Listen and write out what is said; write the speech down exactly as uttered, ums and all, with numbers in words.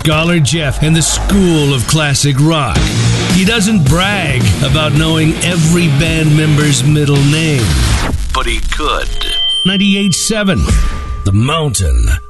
Scholar Jeff and the School of Classic Rock. He doesn't brag about knowing every band member's middle name, but he could. ninety-eight point seven The Mountain.